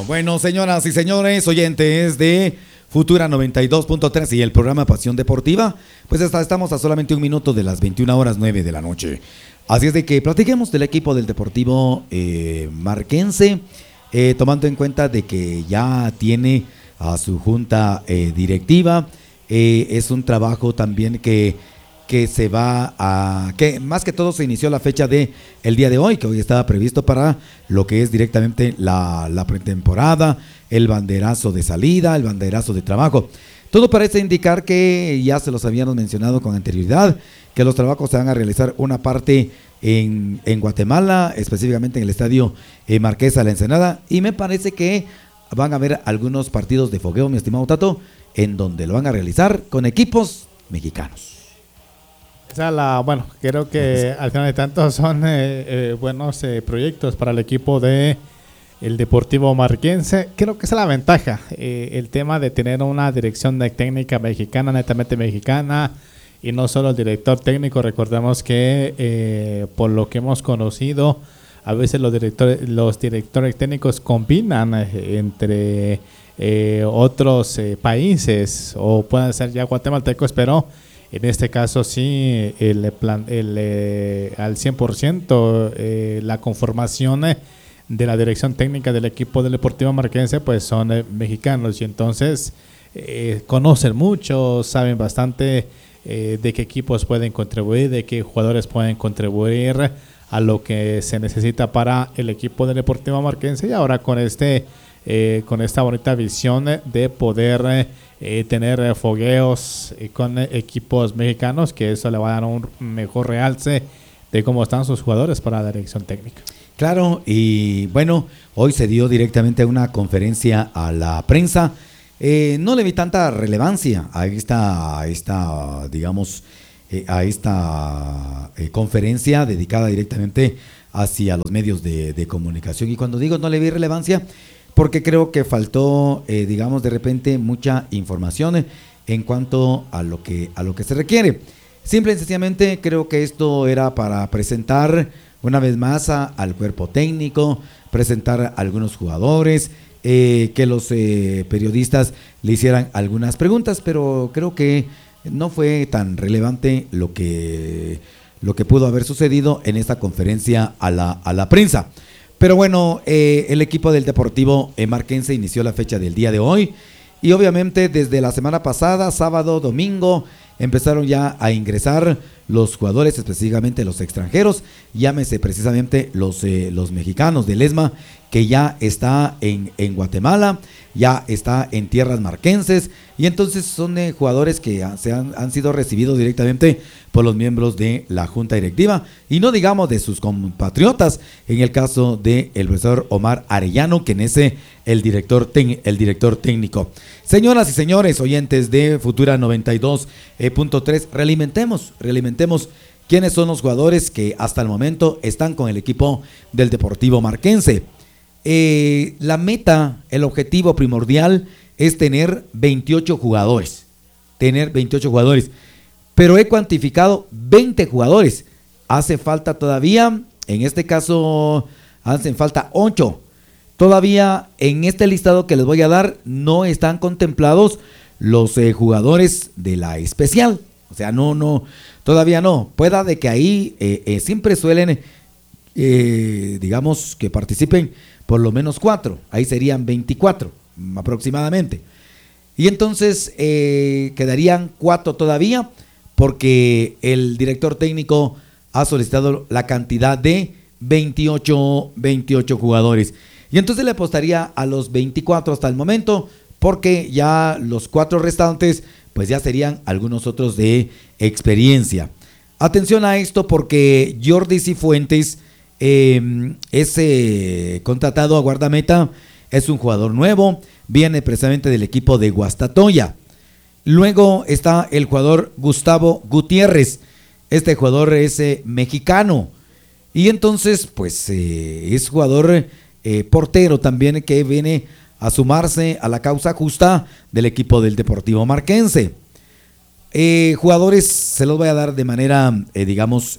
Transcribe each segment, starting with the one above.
Bueno, señoras y señores, oyentes de Futura 92.3 y el programa Pasión Deportiva, pues estamos a solamente un minuto de las 21:09 de la noche. Así es de que platiquemos del equipo del Deportivo Marquense, tomando en cuenta de que ya tiene a su junta directiva. Es un trabajo también que se va a... que más que todo se inició la fecha de el día de hoy, que hoy estaba previsto para lo que es directamente la pretemporada, el banderazo de salida, el banderazo de trabajo. Todo parece indicar que ya se los habíamos mencionado con anterioridad, que los trabajos se van a realizar una parte en Guatemala, específicamente en el estadio Marquesa La Ensenada, y me parece que van a haber algunos partidos de fogueo, mi estimado Tato, en donde lo van a realizar con equipos mexicanos. Bueno, creo que al final de tanto son buenos proyectos para el equipo de el Deportivo Marquense. Creo que esa es la ventaja, el tema de tener una dirección de técnica mexicana, netamente mexicana, y no solo el director técnico. Recordemos que por lo que hemos conocido, a veces los directores técnicos combinan entre otros países, o pueden ser ya guatemaltecos, pero en este caso sí, al 100% la conformación de la dirección técnica del equipo del Deportivo Marquense pues son mexicanos, y entonces conocen mucho, saben bastante de qué equipos pueden contribuir, de qué jugadores pueden contribuir a lo que se necesita para el equipo del Deportivo Marquense. Y ahora con esta bonita visión de poder tener fogueos con equipos mexicanos, que eso le va a dar un mejor realce de cómo están sus jugadores para la dirección técnica. Claro, y bueno, hoy se dio directamente una conferencia a la prensa. No le vi tanta relevancia a esta conferencia dedicada directamente hacia los medios de comunicación. Y cuando digo no le vi relevancia, porque creo que faltó, de repente, mucha información en cuanto a lo que se requiere. Simple y sencillamente creo que esto era para presentar una vez más al cuerpo técnico, presentar a algunos jugadores, que los periodistas le hicieran algunas preguntas, pero creo que no fue tan relevante lo que pudo haber sucedido en esta conferencia a la prensa. Pero bueno, el equipo del Deportivo Marquense inició la fecha del día de hoy, y obviamente desde la semana pasada, sábado, domingo, empezaron ya a ingresar los jugadores, específicamente los extranjeros, llámese precisamente los mexicanos del ESMA, que ya está en Guatemala, ya está en tierras marquenses, y entonces son jugadores que han sido recibidos directamente por los miembros de la junta directiva, y no digamos de sus compatriotas, en el caso del profesor Omar Arellano, quien es el director técnico. Señoras y señores, oyentes de Futura 92.3, realimentemos quiénes son los jugadores que hasta el momento están con el equipo del Deportivo Marquense. La meta, el objetivo primordial es tener 28 jugadores, pero he cuantificado 20 jugadores. Hace falta todavía, en este caso, hacen falta 8. Todavía en este listado que les voy a dar no están contemplados los jugadores de la especial. O sea, no, todavía no. Pueda de que ahí siempre suelen, que participen por lo menos 4. Ahí serían 24 aproximadamente. Y entonces quedarían 4 todavía, porque el director técnico ha solicitado la cantidad de 28 jugadores. Y entonces le apostaría a los 24 hasta el momento, porque ya los 4 restantes pues ya serían algunos otros de experiencia. Atención a esto, porque Jordi Cifuentes es contratado a guardameta, es un jugador nuevo, viene precisamente del equipo de Guastatoya. Luego está el jugador Gustavo Gutiérrez, este jugador es mexicano, y entonces pues es jugador portero también, que viene a sumarse a la causa justa del equipo del Deportivo Marquense. Jugadores se los voy a dar de manera,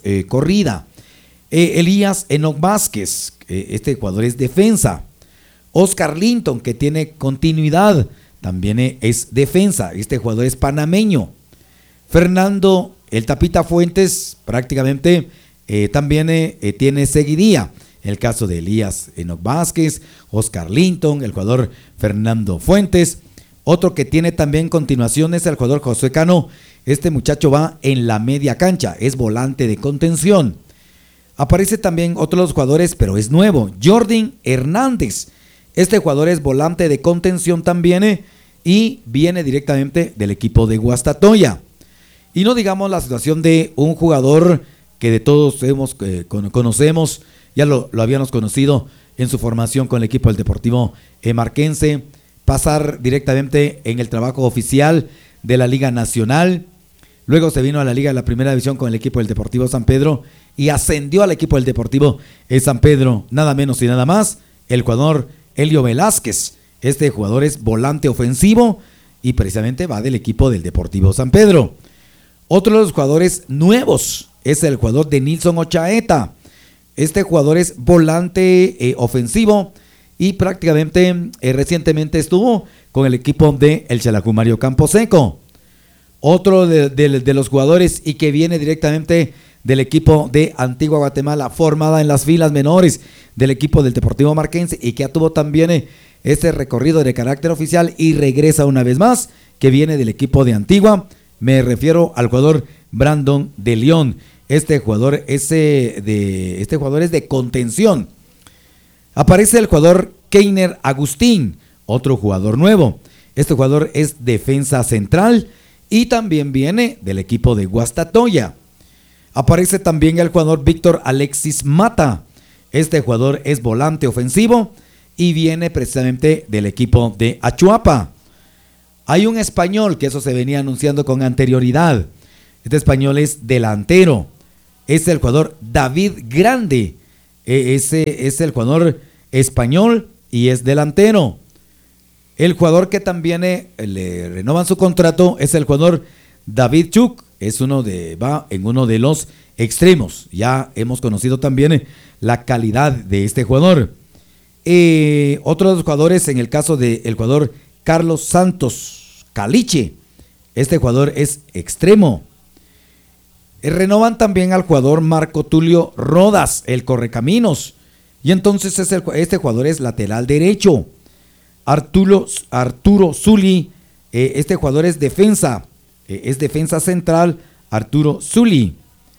corrida. Elías Enoc Vázquez, este jugador es defensa. Oscar Linton, que tiene continuidad, también es defensa. Este jugador es panameño. Fernando el Tapita Fuentes prácticamente también tiene seguidía. El caso de Elías Enoc Vázquez, Oscar Linton, el jugador Fernando Fuentes. Otro que tiene también continuación es el jugador Josué Cano. Este muchacho va en la media cancha, es volante de contención. Aparece también otro de los jugadores, pero es nuevo, Jordan Hernández. Este jugador es volante de contención también y viene directamente del equipo de Guastatoya. Y no digamos la situación de un jugador que de todos conocemos, ya lo habíamos conocido en su formación con el equipo del Deportivo Marquense, pasar directamente en el trabajo oficial de la Liga Nacional, luego se vino a la Liga de la Primera División con el equipo del Deportivo San Pedro y ascendió al equipo del Deportivo San Pedro, nada menos y nada más, el jugador Helio Velázquez. Este jugador es volante ofensivo y precisamente va del equipo del Deportivo San Pedro. Otro de los jugadores nuevos es el jugador de Nilson Ochaeta. Este jugador es volante ofensivo y prácticamente recientemente estuvo con el equipo de el Xelajú Mario Camposeco. Otro de los jugadores y que viene directamente del equipo de Antigua Guatemala, formada en las filas menores del equipo del Deportivo Marquense y que ya tuvo también este recorrido de carácter oficial y regresa una vez más, que viene del equipo de Antigua. Me refiero al jugador Brandon de León. Este jugador es de contención. Aparece el jugador Keiner Agustín, otro jugador nuevo. Este jugador es defensa central y también viene del equipo de Guastatoya. Aparece también el jugador Víctor Alexis Mata. Este jugador es volante ofensivo y viene precisamente del equipo de Achuapa. Hay un español que eso se venía anunciando con anterioridad. Este español es delantero. Es el jugador David Grande. Ese es el jugador español y es delantero. El jugador que también le renovan su contrato es el jugador David Chuk. Va en uno de los extremos. Ya hemos conocido también la calidad de este jugador. Otro de los jugadores, en el caso del jugador Carlos Santos Caliche. Este jugador es extremo. Renovan también al jugador Marco Tulio Rodas, el correcaminos. Y entonces este jugador es lateral derecho. Arturo Zuli, este jugador es defensa central, Arturo Zuli.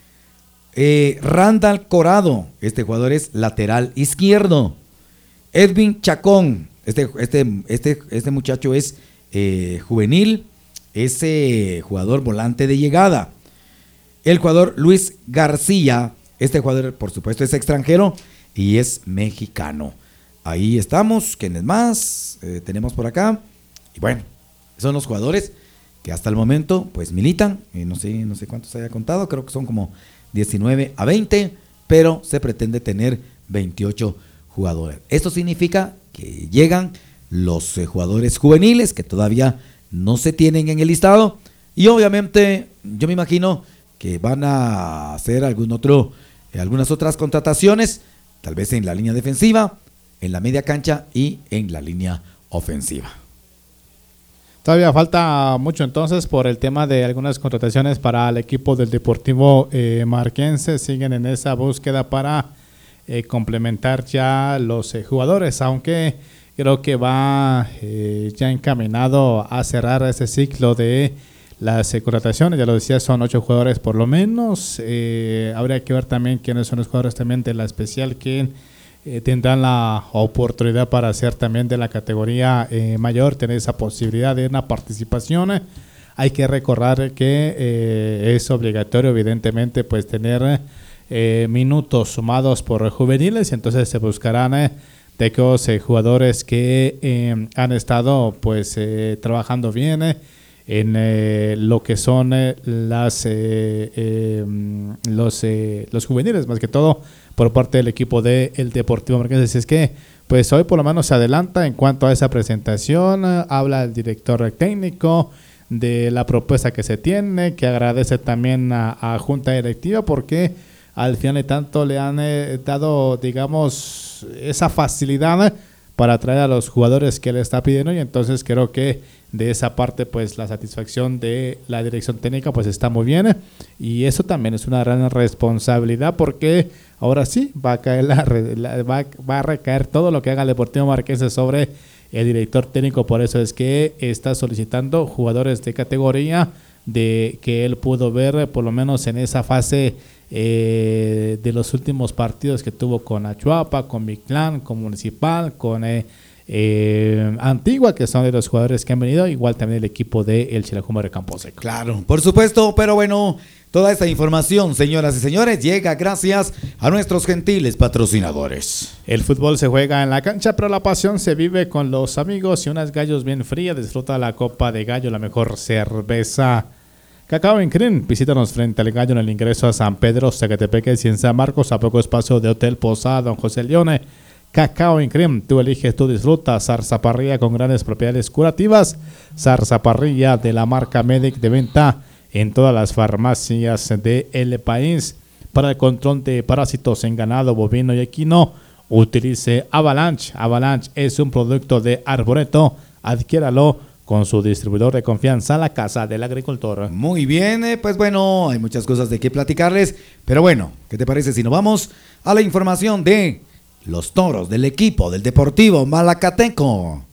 Randall Corado, este jugador es lateral izquierdo. Edwin Chacón, este muchacho es juvenil, ese jugador volante de llegada. El jugador Luis García, este jugador por supuesto es extranjero y es mexicano. Ahí estamos, ¿quiénes más tenemos por acá? Y bueno, son los jugadores que hasta el momento pues militan, no sé cuántos haya contado, creo que son como 19 a 20, pero se pretende tener 28 jugadores. Esto significa que llegan los jugadores juveniles que todavía no se tienen en el listado y obviamente yo me imagino que van a hacer algunas otras contrataciones, tal vez en la línea defensiva, en la media cancha y en la línea ofensiva. Todavía falta mucho entonces por el tema de algunas contrataciones para el equipo del Deportivo Marquense. Siguen en esa búsqueda para complementar ya los jugadores, aunque creo que va ya encaminado a cerrar ese ciclo de las contrataciones. Ya lo decía, son 8 jugadores por lo menos. Habría que ver también quiénes son los jugadores también de la especial que tendrán la oportunidad para hacer también de la categoría mayor, tener esa posibilidad de una participación. Hay que recordar que es obligatorio evidentemente pues tener minutos sumados por juveniles, entonces se buscarán de aquellos jugadores que han estado pues trabajando bien en lo que son los juveniles, más que todo por parte del equipo del Deportivo Marquense. Así es que pues hoy por lo menos se adelanta en cuanto a esa presentación. Habla el director técnico de la propuesta que se tiene, que agradece también a Junta Directiva porque al final de tanto le han dado, digamos, esa facilidad para atraer a los jugadores que él está pidiendo, y entonces creo que de esa parte pues la satisfacción de la dirección técnica pues está muy bien, y eso también es una gran responsabilidad, porque ahora sí va a caer va a recaer todo lo que haga el Deportivo Marquense sobre el director técnico. Por eso es que está solicitando jugadores de categoría de que él pudo ver por lo menos en esa fase de los últimos partidos que tuvo con Achuapa, con Mictlán, con Municipal, con Antigua, que son de los jugadores que han venido, igual también el equipo de el Chilajuma de Campo Seco. Claro, por supuesto, pero bueno, toda esta información, señoras y señores, llega gracias a nuestros gentiles patrocinadores. El fútbol se juega en la cancha, pero la pasión se vive con los amigos y unas gallos bien frías. Disfruta la Copa de Gallo, la mejor cerveza. Cacao en Crin, visítanos frente al Gallo en el ingreso a San Pedro, Zacatepeque y en San Marcos, a poco espacio de Hotel Posada, Don José Leone. Cacao en Crin, tú eliges, tú disfrutas. Zarzaparrilla con grandes propiedades curativas. Zarzaparrilla de la marca Medic, de venta en todas las farmacias del país. Para el control de parásitos en ganado bovino y equino, utilice Avalanche. Avalanche es un producto de Arboreto. Adquiéralo con su distribuidor de confianza, la Casa del Agricultor. Muy bien, pues bueno, hay muchas cosas de qué platicarles, pero bueno, ¿qué te parece si nos vamos a la información de los toros del equipo del Deportivo Malacateco?